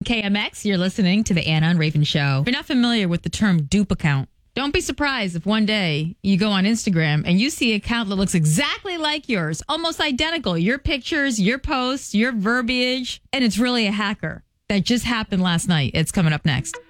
KMX. You're listening to the Anna and Raven Show. If you're not familiar with the term dupe account, don't be surprised if one day you go on Instagram and you see an account that looks exactly like yours, almost identical. Your pictures, your posts, your verbiage, and it's really a hacker. That just happened last night. It's coming up next.